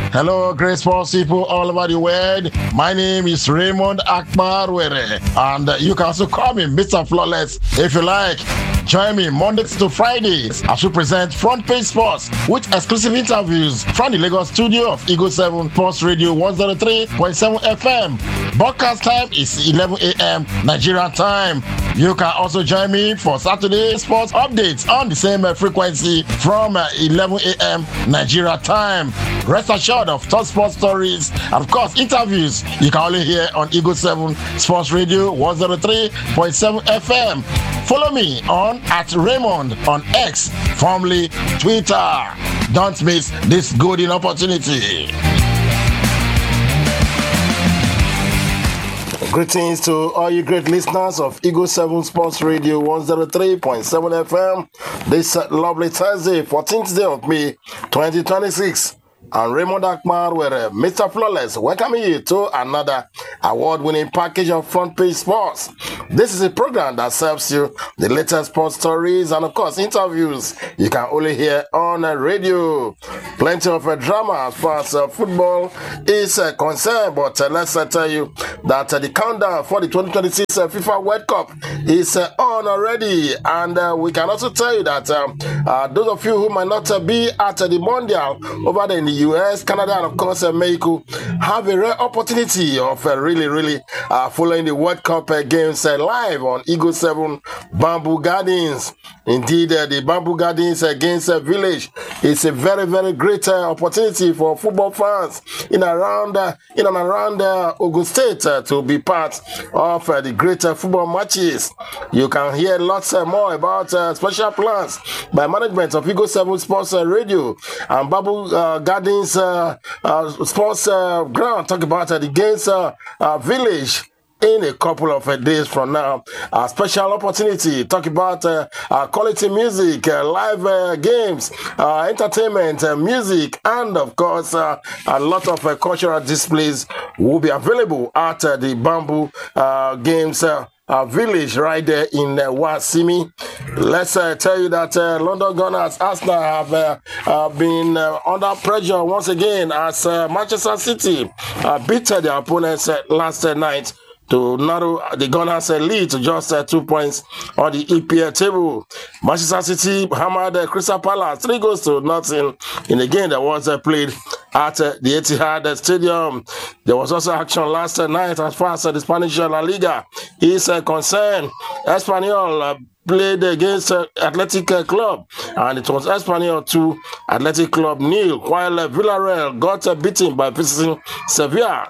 Hello, great sports people all over the world. My name is Raymond Akmarwere, and you can also call me Mr. Flawless if you like. Join me Mondays to Fridays as we present Front Page Sports with exclusive interviews from the Lagos studio of Eagle 7 Sports Radio 103.7 FM. Broadcast time is 11 a.m. Nigerian time. You can also join me for Saturday sports updates on the same frequency from 11 a.m. Nigeria time. Rest assured of top sports stories and of course interviews you can only hear on Eagle 7 Sports Radio 103.7 FM. Follow me on @Raymond on X, formerly Twitter. Don't miss this golden opportunity. Greetings to all you great listeners of Eagle 7 Sports Radio 103.7 FM. This lovely Thursday, 14th day of May 2026. And Raymond Akmarwere, Mr. Flawless, welcoming you to another award-winning package of Front Page Sports. This is a program that serves you the latest sports stories and, of course, interviews you can only hear on radio. Plenty of drama as far as football is concerned, but let's tell you that the countdown for the 2026 FIFA World Cup is on already. And we can also tell you that those of you who might not be at the Mondial over there in the US, Canada, and of course Mexico have a rare opportunity of really following the World Cup games live on Eagle 7 Bamboo Gardens. Indeed, the Bamboo Gardens against Village is a very great opportunity for football fans in and around Ogun State to be part of the great football matches. You can hear lots more about special plans by management of Eagle 7 Sports Radio and Bamboo Gardens Sports Ground. Talk about the games Village in a couple of days from now. A special opportunity, talk about quality music, live games, entertainment, music, and of course a lot of cultural displays will be available at the Bamboo Games Village right there in Wasimi. Let's tell you that London Gunners Arsenal have been under pressure once again as Manchester City beat their opponents last night to narrow the Gunners' lead to just 2 points on the EPL table. Manchester City hammered Crystal Palace 3-0 in a game that was played at the Etihad Stadium. There was also action last night as far as the Spanish La Liga is concerned. Espanyol played against Athletic Club, and it was Espanyol 2, Athletic Club 0, while Villarreal got beaten by visiting Sevilla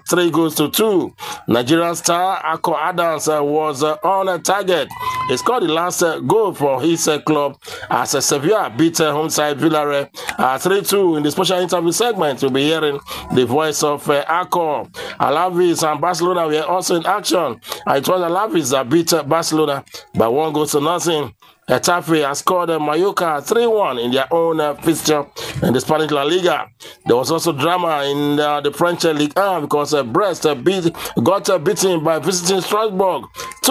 3-2. Nigerian star Ako Adams was on target. He scored the last goal for his club as Sevilla beat home side Villarreal 3-2. In the special interview segment, we'll be hearing the voice of Ako. Alaves and Barcelona were also in action, and it was Alaves that beat Barcelona by 1-0. Getafe has scored Mallorca 3-1 in their own fixture in the Spanish La Liga. There was also drama in the French Ligue 1 because Brest got beaten by visiting Strasbourg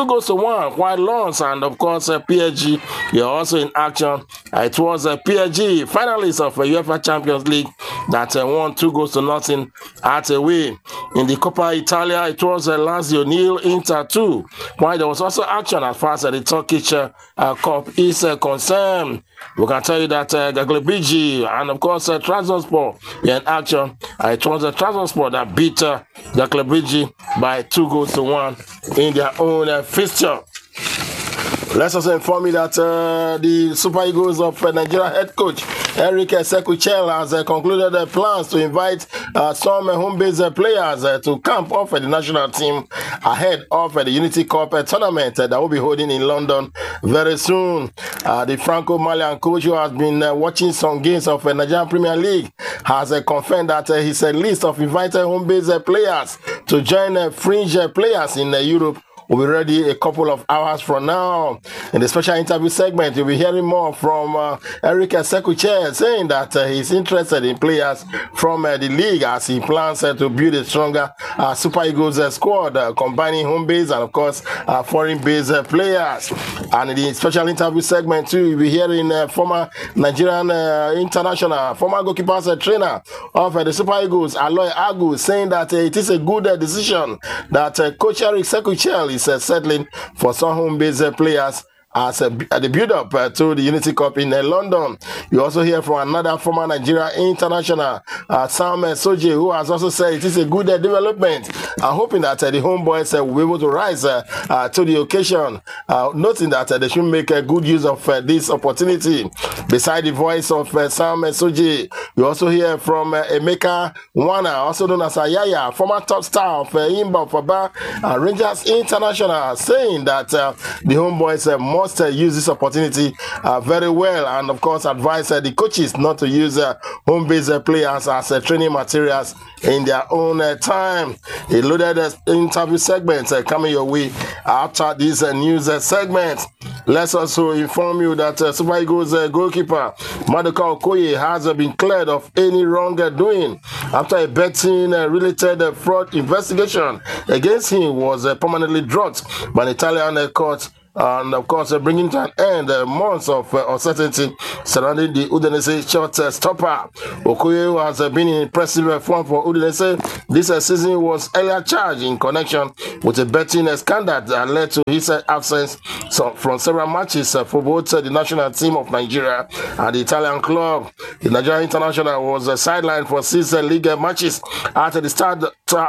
2-1, while Lens and of course PSG were also in action. It was PSG, finalists of UEFA Champions League, that won 2-0 at away. In the Coppa Italia, it was Lazio 0, Inter 2, while there was also action as far as the Turkish Cup is concerned. We can tell you that Gaglebiji and of course Trabzonspor were in action. It was Trabzonspor that beat Gaglebiji by 2-1 in their own fixture. Let's also inform you that the Super Eagles of Nigeria head coach Eric Sekuchel has concluded plans to invite some home-based players to camp off the national team ahead of the Unity Cup tournament that will be holding in London very soon. The Franco-Malian coach, who has been watching some games of the Nigerian Premier League, has confirmed that his list of invited home-based players to join fringe players in Europe will be ready a couple of hours from now. In the special interview segment, you'll be hearing more from Eric Sekuche saying that he's interested in players from the league as he plans to build a stronger Super Eagles squad, combining home base and, of course, foreign base players. And in the special interview segment, too, you'll be hearing former Nigerian international, former goalkeepers trainer of the Super Eagles, Aloy Agu, saying that it is a good decision that Coach Eric Sekuche is settling for some home-based players as the build-up to the Unity Cup in London. You also hear from another former Nigeria international, Sam Soje, who has also said it is a good development, hoping that the homeboys will be able to rise to the occasion, noting that they should make a good use of this opportunity. Beside the voice of Sam Soje, you also hear from Emeka Wana, also known as Ayaya, former top star of Imba Faba Rangers International, saying that the homeboys must use this opportunity very well, and of course advise the coaches not to use home-based players as training materials in their own time. A loaded interview segment coming your way after this news segment. Let's also inform you that Super Eagles goalkeeper Maduka Okoye has been cleared of any wrongdoing after a betting-related fraud investigation against him was permanently dropped by an Italian court. And of course, bringing to an end months of uncertainty surrounding the Udinese short stopper. Okoye has been in impressive form for Udinese. This season was earlier charged in connection with a betting scandal that led to his absence from several matches for both the national team of Nigeria and the Italian club. The Nigerian international was sidelined for 6 league matches after the start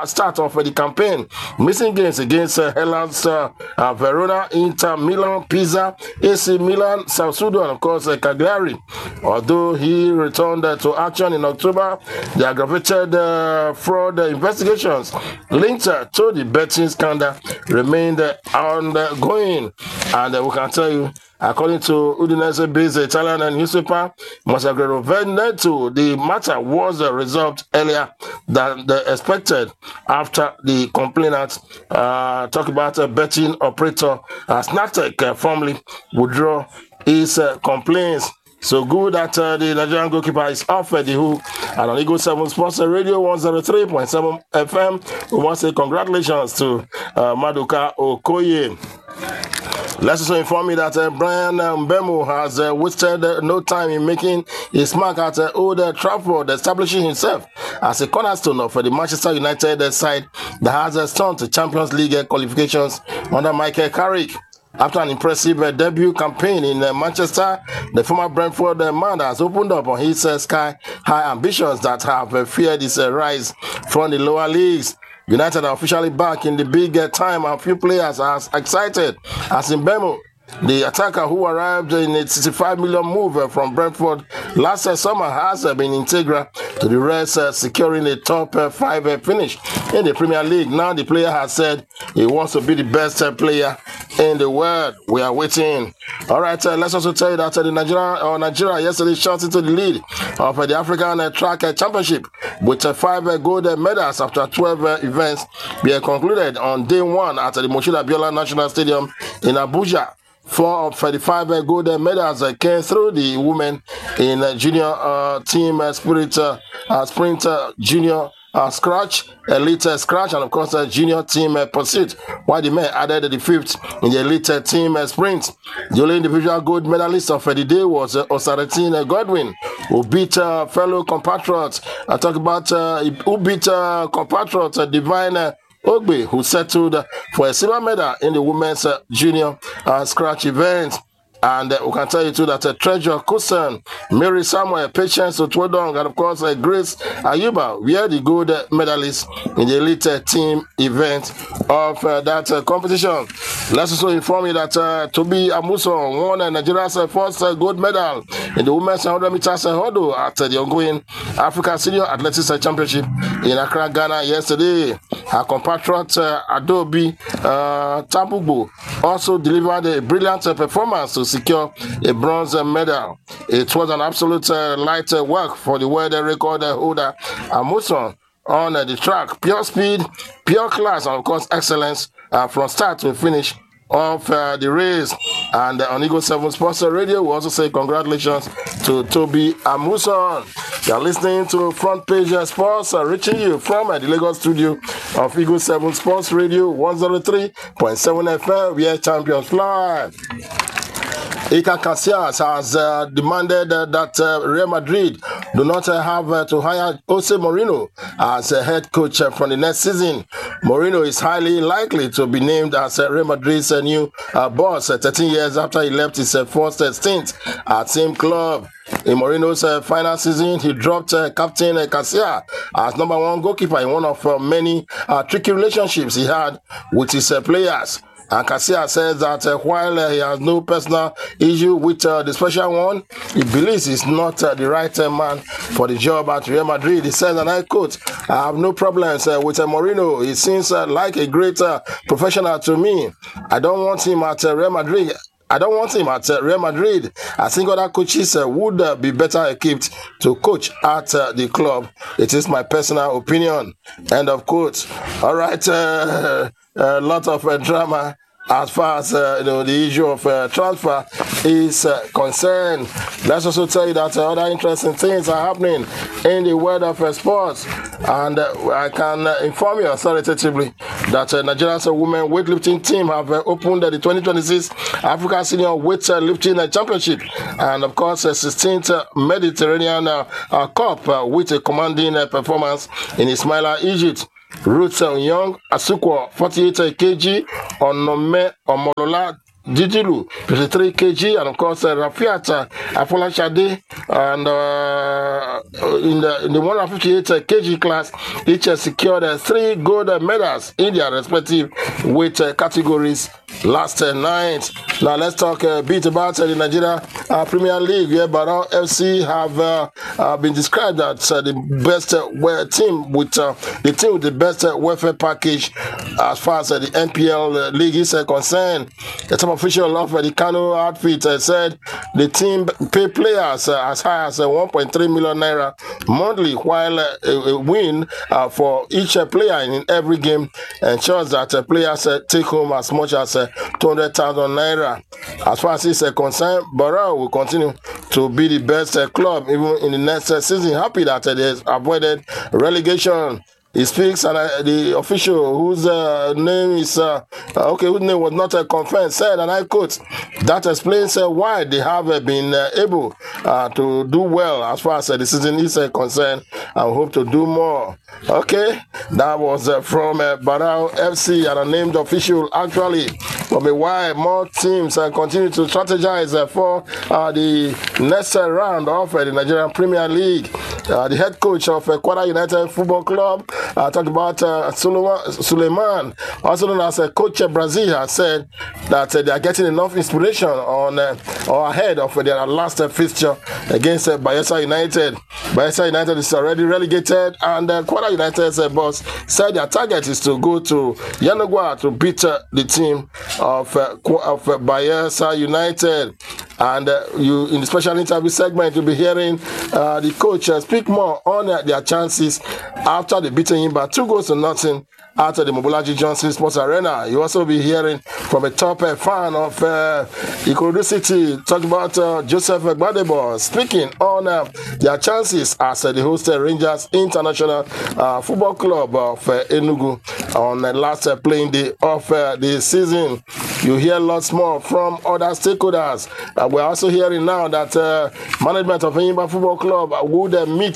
of the campaign, missing games against Hellas Verona, Inter Milan, Pisa, AC Milan, Sassuolo, and of course Cagliari. Although he returned to action in October, the aggravated fraud investigations linked to the betting scandal remained ongoing. And we can tell you, according to Udinese-based Italian newspaper Messaggero Veneto, the matter was resolved earlier than expected after the complainant talk about a betting operator Snatek formally withdraw his complaints. So good that the Nigerian goalkeeper is off the hook. And on Eagle 7 Sports Radio 103.7 FM, we want to say congratulations to Maduka Okoye. Let's also inform you that Brian Mbemo has wasted no time in making his mark at Old Trafford, establishing himself as a cornerstone of the Manchester United side that has turned to Champions League qualifications under Michael Carrick. After an impressive debut campaign in Manchester, the former Brentford man has opened up on his sky-high ambitions that have feared his rise from the lower leagues. United are officially back in the big time, and few players are as excited as Mbemo, the attacker who arrived in a 65 million move from Brentford last summer, has been integral to the rest, securing a top 5 finish in the Premier League. Now the player has said he wants to be the best player in the world. We are waiting. All right, let's also tell you that Nigeria yesterday shot into the lead of the African Track Championship with 5 gold medals after 12 events being concluded on day 1 at the Moshood Abiola National Stadium in Abuja. 4 of 35 gold medals came through the women in junior team sprint junior scratch, elite scratch, and of course junior team pursuit, while the men added the 5th in the elite team sprint. The only individual gold medalist of the day was Osaretin Godwin, who beat fellow compatriots. I talk about who beat compatriot Divine Ogbe, who settled for a silver medal in the women's junior scratch event. And we can tell you too that Treasure Kusan, Mary Samuel, Patience Otwodong, and of course Grace Ayuba were the gold medalists in the elite team event of that competition. Let's also inform you that Tobi Amuson won Nigeria's first gold medal in the women's 100 meters hurdle at the ongoing Africa Senior Athletics Championship in Accra, Ghana yesterday. Her compatriot Adobe Tabubu also delivered a brilliant performance to secure a bronze medal. It was an absolute light work for the world record holder Amuson on the track. Pure speed, pure class, and of course excellence from start to finish of the race. And on Eagle 7 Sports Radio, we also say congratulations to Toby Amuson. You are listening to Front Page Sports, reaching you from the Lagos studio of Eagle 7 Sports Radio 103.7 FM, where champions fly. Iker Casillas has demanded that Real Madrid do not have to hire Jose Mourinho as a head coach from the next season. Mourinho is highly likely to be named as Real Madrid's new boss 13 years after he left his first stint at same club. In Mourinho's final season, he dropped Captain Casillas as number one goalkeeper in one of many tricky relationships he had with his players. And Casillas says that while he has no personal issue with the special one, he believes he's not the right man for the job at Real Madrid. He says, and I quote, "I have no problems with Mourinho. He seems like a great professional to me. I don't want him at Real Madrid. I think other coaches would be better equipped to coach at the club. It is my personal opinion." End of quote. All right, a lot of drama as far as the issue of transfer is concerned. Let's also tell you that other interesting things are happening in the world of sports, and I can inform you authoritatively that Nigeria's women weightlifting team have opened the 2026 Africa Senior Weightlifting Championship, and of course 16th Mediterranean Cup with a commanding performance in Ismaila, Egypt. Ruth Young Asukwo 48 kg, Onome Omolola Didilu 53 kg, and of course Rafiat Afolashade, and in the 158 kg class, each secured 3 gold medals in their respective weight categories last night. Now let's talk a bit about the Nigeria Premier League, where Barao FC have been described as the best team with the best welfare package as far as the NPL league is concerned. The top official of the Kano outfit said the team pay players as high as 1.3 million naira monthly, while a win for each player in every game ensures that players take home as much as 200,000 naira. As far as this is concerned, Barao will continue to be the best club even in the next season. Happy that they avoided relegation. He speaks, and the official whose name is whose name was not confirmed, said, and I quote, "That explains why they have been able to do well as far as the season is concerned, and hope to do more." Okay, that was from Barao FC, and a named official actually. From a while, more teams continue to strategize for the next round of the Nigerian Premier League. The head coach of Kwara United Football Club, talked about Suleiman, also known as Coach Brazil, has said that they are getting enough inspiration on or ahead of their last fixture against Bayelsa United. Bayelsa United is already relegated, and Kwara United's boss said their target is to go to Yanagwa to beat the team of Bayelsa United. And you, in the special interview segment, you'll be hearing the coach speak more on their chances after they beating him by 2-0 at the Mobolaji Johnson Sports Arena. You also be hearing from a top fan of Ikorodu City, talking about Joseph Gbadebo, speaking on their chances as the host Rangers International Football Club of Enugu on the last playing day of the season. You hear lots more from other stakeholders. We're also hearing now that management of Enyimba Football Club would meet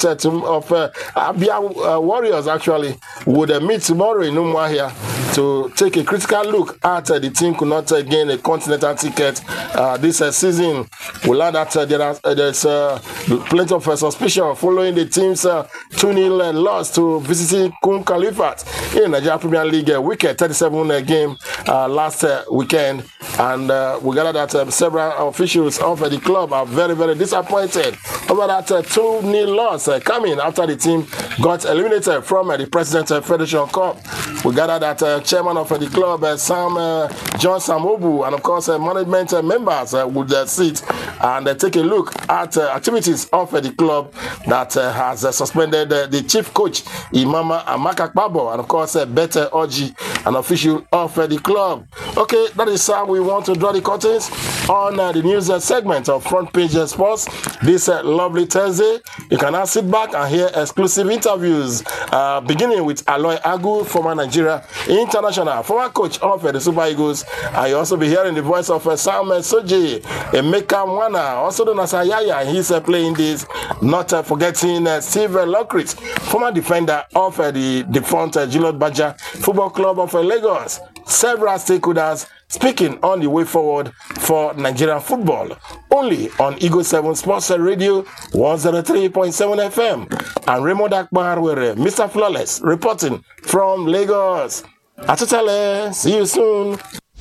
Abia Warriors actually would meet tomorrow in Umuahia to take a critical look at the team could not gain a continental ticket this season. We learned that there's plenty of suspicion following the team's 2-0 loss to visiting Kun Khalifat in Nigeria Premier League weekend 37 game last weekend. And we gathered that several officials of the club are very, very disappointed over that 2-0 loss coming after the team got eliminated from the President Federation Cup. We gathered that chairman of the club, John Samobu, and of course, management members would sit and take a look at activities of the club that has suspended the chief coach, Imama Amaka Babo, and of course, Bete Oji, an official of the club. Okay, that is how we want to draw the curtains on the news segment of Front Page Sports this lovely Thursday. You can now sit back and hear exclusive interviews, beginning with Aloy Agu, former Nigeria international, former coach of the Super Eagles. And you also be hearing the voice of Sam Soji, Emeka Mwana, also known as Ayaya. He's playing this, not forgetting Steve Lockridge, former defender of the defunct Julius Baja Football Club of Lagos. Several stakeholders speaking on the way forward for Nigerian football. Only on Eagle 7 Sports Radio 103.7 FM. And Raymond Akbar with Mr. Flawless reporting from Lagos. Atutale, see you soon.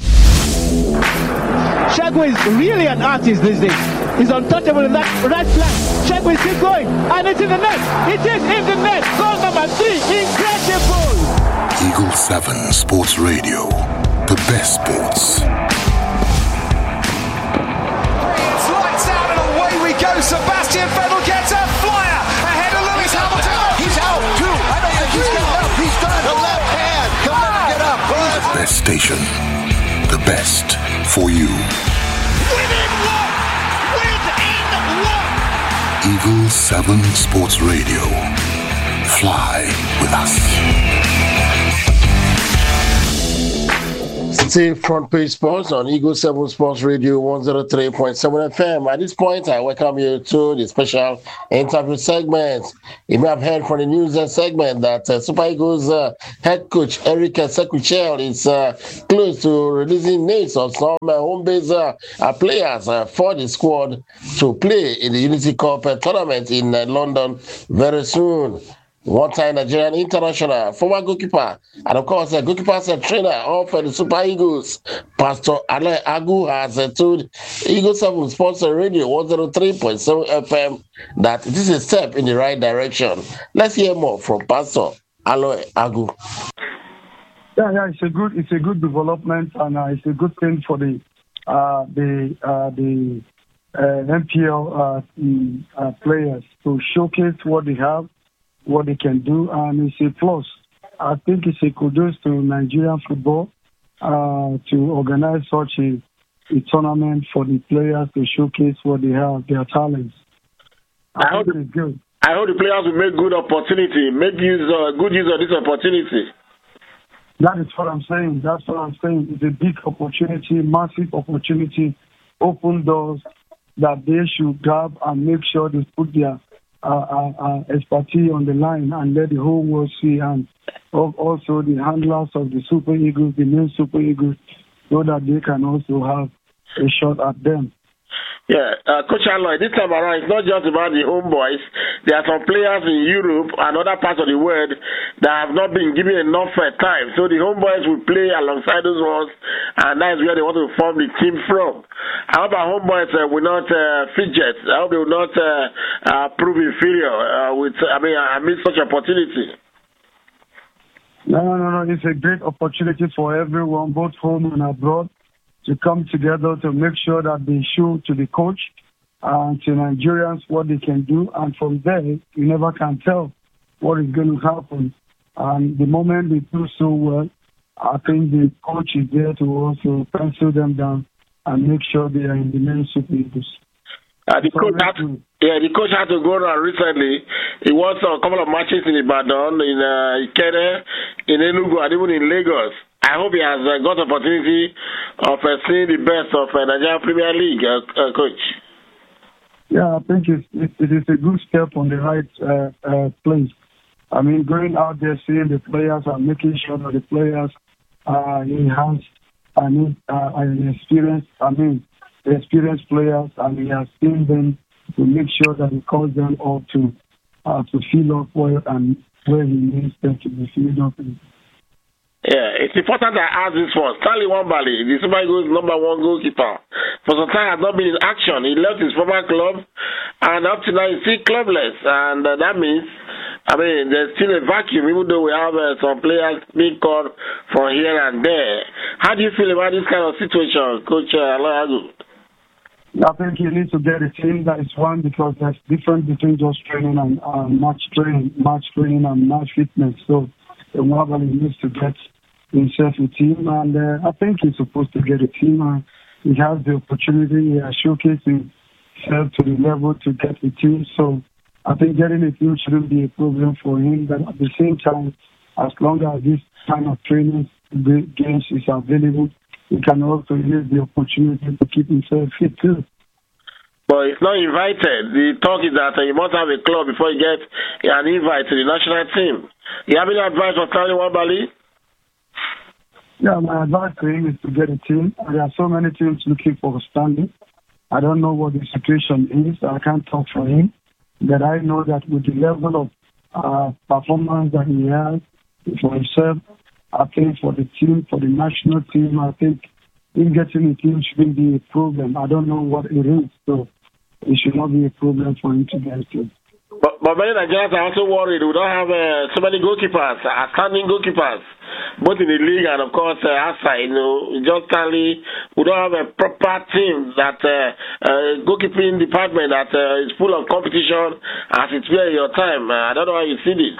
Shagway is really an artist these days. He's untouchable in that right flank. Shagway is still going, and it's in the net. It is in the net. Goal number 3. Incredible. Eagle 7 Sports Radio. The best sports. It's lights out and away we go. Sebastian Vettel gets a flyer ahead of Lewis Hamilton. He's out too. I don't think he's getting up. He's done. The left hand. He'll never get up. The best station. The best for you. Within one. Eagle 7 Sports Radio. Fly with us. Still Front Page Sports on Eagle 7 Sports Radio 103.7 FM. At this point, I welcome you to the special interview segment. You may have heard from the news segment that Super Eagles head coach Eric Sekuchel is close to releasing names of some home-based players for the squad to play in the Unity Cup tournament in London very soon. One-time Nigerian international, former goalkeeper, and of course, goalkeeper's trainer of the Super Eagles, Pastor Aloy Agu, has told Eagle 7 Sports Radio 103.7 FM that this is a step in the right direction. Let's hear more from Pastor Aloy Agu. Yeah, it's a good development, and it's a good thing for the NPL players to showcase what they have, what they can do, and it's a plus. I think it's a kudos to Nigerian football to organize such a tournament for the players to showcase what they have, their talents. I hope it's good. I hope the players will make good opportunity, make good use of this opportunity. That is what I'm saying. That's what I'm saying. It's a big opportunity, massive opportunity, open doors that they should grab and make sure they put their expertise on the line and let the whole world see, and also the handlers of the Super Eagles, the main Super Eagles, so that they can also have a shot at them. Yeah, Coach Aloy, this time around, it's not just about the homeboys. There are some players in Europe and other parts of the world that have not been given enough time. So the homeboys will play alongside those ones, and that is where they want to form the team from. I hope our homeboys will not fidget. I hope they will not prove inferior amid such opportunity. No. It's a great opportunity for everyone, both home and abroad, to come together to make sure that they show to the coach and to Nigerians what they can do. And from there, you never can tell what is going to happen. And the moment they do so well, I think the coach is there to also pencil them down and make sure they are in the main Super Eagles. The coach had to go around recently. He won a couple of matches in Ibadan, in Ikere, in Enugu, and even in Lagos. I hope he has got the opportunity of seeing the best of Nigeria Premier League, Coach. Yeah, I think it is a good step on the right place. I mean, going out there, seeing the players and making sure that the players enhance and experienced players, and he has seen them to make sure that he calls them up to fill up well and where he needs them to be filled up in. Yeah, it's important I ask this one. Stanley Wambali, the Super Eagles #1 goalkeeper, for some time has not been in action. He left his former club, and up to now he's still clubless, and that means I mean, there's still a vacuum, even though we have some players being called from here and there. How do you feel about this kind of situation, Coach Aloyagwu? I think you need to get a team that is one, because there's difference between just training and match training and match fitness. So Nwabali needs to get himself a team, and I think he's supposed to get a team. And he has the opportunity. He has showcased himself to the level to get a team. So I think getting a team shouldn't be a problem for him. But at the same time, as long as this kind of training games is available, he can also use the opportunity to keep himself fit too. But it's not invited. The talk is that you must have a club before you get an invite to the national team. You have any advice for Stanley Nwabali? Yeah, my advice to him is to get a team. There are so many teams looking for Stanley. I don't know what the situation is. I can't talk for him. But I know that with the level of performance that he has for himself, I think for the team, for the national team, I think him getting a team shouldn't be a problem. I don't know what it is, so it should not be a problem for him to get a team. But many Nigerians are also worried. We don't have so many goalkeepers, outstanding goalkeepers, both in the league and, of course, outside. Just Stanley, we don't have a proper team that goalkeeping department that is full of competition as it's been in your time. I don't know how you see this.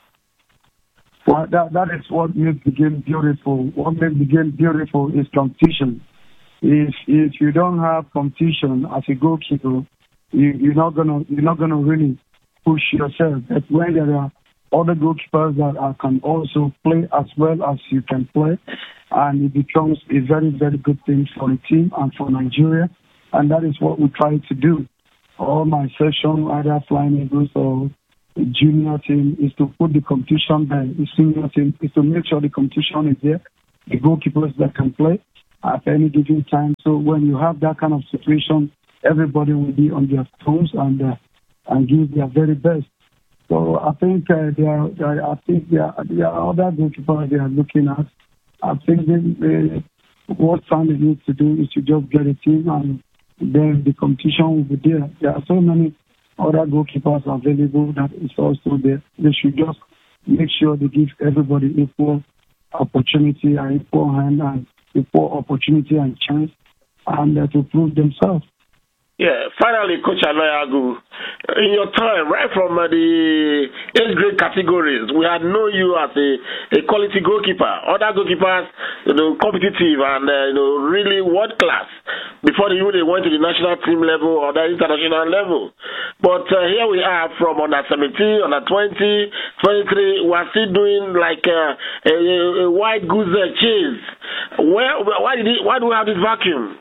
Well, that is what makes the game beautiful. What makes the game beautiful is competition. If you don't have competition as a goalkeeper, you're not gonna really push yourself. But when there are other goalkeepers that can also play as well as you can play, and it becomes a very, very good thing for the team and for Nigeria, and that is what we try to do. All my session, either Flying Eagles or the junior team, is to put the competition there. The senior team is to make sure the competition is there, the goalkeepers that can play at any given time. So when you have that kind of situation, everybody will be on their toes and give their very best. So I think there are other goalkeepers they are looking at. I think what Stanley needs to do is to just get a team, and then the competition will be there. There are so many other goalkeepers available that is also there. They should just make sure they give everybody equal opportunity and equal hand and equal opportunity and chance, and to prove themselves. Yeah, finally, Coach Aloyagwu, in your time, right from the age grade categories, we had known you as a quality goalkeeper. Other goalkeepers, competitive and really world class before they went to the national team level or the international level. But here we are from under 17, under 20, 23. We are still doing like a white goose chase. Why do we have this vacuum?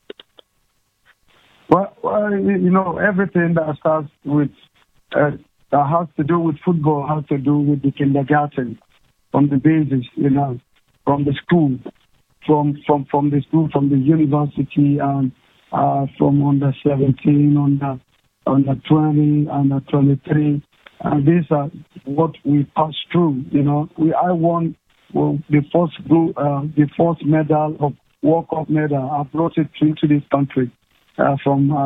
Well, everything that starts with that has to do with football has to do with the kindergarten, from the basis, from the school, from the school, from the university, and from under 17, under 20, under 23. And these are what we pass through. I won the first medal of World Cup medal. I brought it into this country. From